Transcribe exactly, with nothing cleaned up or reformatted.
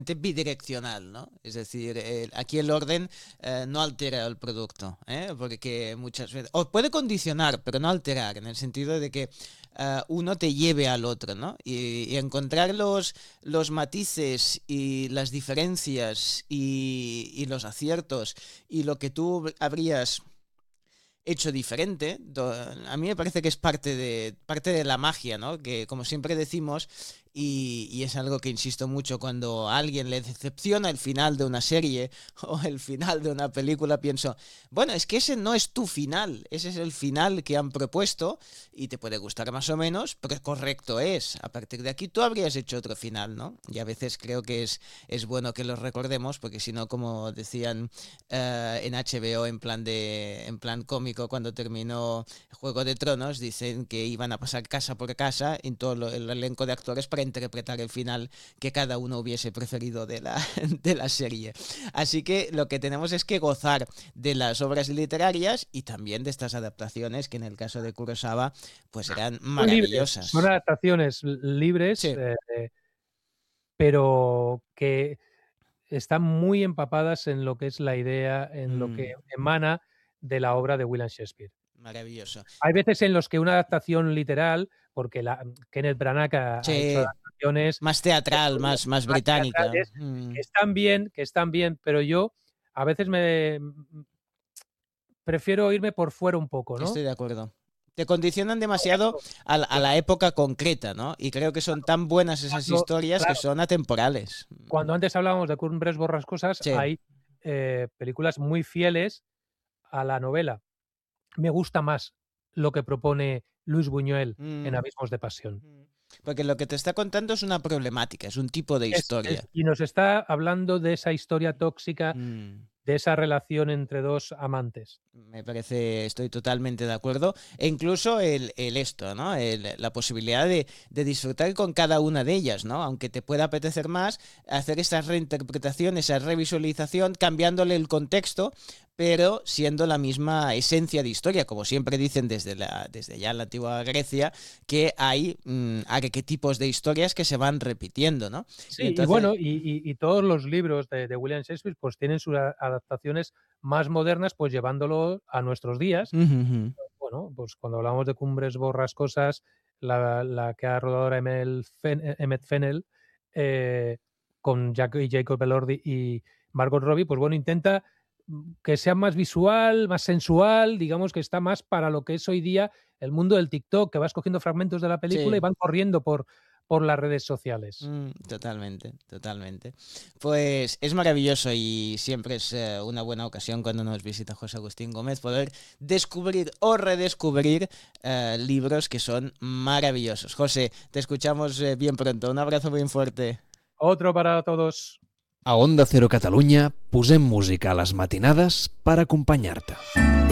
bidireccional, ¿no? Es decir, eh, aquí el orden eh, no altera el producto, ¿eh? Porque muchas veces, o puede condicionar, pero no alterar, en el sentido de que uh, uno te lleve al otro, ¿no? Y, y encontrar los, los matices y las diferencias y, y los aciertos y lo que tú habrías hecho diferente, a mí me parece que es parte de, parte de la magia, ¿no? Que como siempre decimos, y, y es algo que insisto mucho, cuando a alguien le decepciona el final de una serie o el final de una película, pienso, bueno, es que ese no es tu final, ese es el final que han propuesto y te puede gustar más o menos, pero correcto es. A partir de aquí tú habrías hecho otro final, ¿no? Y a veces creo que es, es bueno que lo recordemos, porque si no, como decían uh, en H B O en plan de en plan cómico cuando terminó Juego de Tronos, dicen que iban a pasar casa por casa en todo lo, el elenco de actores para interpretar el final que cada uno hubiese preferido de la, de la serie. Así que lo que tenemos es que gozar de las obras literarias y también de estas adaptaciones que en el caso de Kurosawa pues eran Son libres, son maravillosas. adaptaciones libres, Sí. eh, pero que están muy empapadas en lo que es la idea, en lo que Mm. emana de la obra de William Shakespeare. Maravilloso. Hay veces en los que una adaptación literal, porque la Kenneth Branagh ha, ha hecho Sí. adaptaciones Más teatral, más, más más británica. teatrales Mm. que están bien, que están bien, pero yo a veces me prefiero irme por fuera un poco, ¿no? Estoy de acuerdo. Te condicionan Por demasiado ejemplo, a la, a claro, la época concreta, ¿no? Y creo que son tan buenas esas cuando, historias que claro, son atemporales. cuando antes hablábamos de Cumbres Borrascosas, Sí. hay eh, películas muy fieles a la novela. Me gusta más lo que propone Luis Buñuel en Mm. Abismos de Pasión. Porque lo que te está contando es una problemática, es un tipo de Es, es, historia. y nos está hablando de esa historia tóxica, Mm. de esa relación entre dos amantes. Me parece, estoy totalmente de acuerdo. E incluso el, el esto, ¿no? El, la posibilidad de, de disfrutar con cada una de ellas, ¿no? Aunque te pueda apetecer más, hacer esa reinterpretación, esa revisualización, cambiándole el contexto, pero siendo la misma esencia de historia, como siempre dicen desde, la, desde ya la antigua Grecia, que hay mmm, arquetipos de historias que se van repitiendo, ¿no? Sí, Y y entonces... bueno, y, y, y todos los libros de, de William Shakespeare pues tienen sus adaptaciones más modernas, pues llevándolo a nuestros días. Uh-huh. Bueno, pues cuando hablamos de Cumbres Borrascosas, la, la que ha rodado ahora Emmet Fennell, Emmet Fennell eh, con Jack y Jacob Elordi y Margot Robbie, pues bueno, intenta que sea más visual, más sensual, digamos que está más para lo que es hoy día el mundo del TikTok, que vas cogiendo fragmentos de la película Sí. y van corriendo por, por las redes sociales. Mm, totalmente, totalmente. Pues es maravilloso y siempre es eh, una buena ocasión cuando nos visita José Agustín Gómez poder descubrir o redescubrir eh, libros que son maravillosos. José, te escuchamos eh, bien pronto. Un abrazo muy fuerte. Otro para todos. A Onda Cero Catalunya posem música a les matinades per acompanyar-te.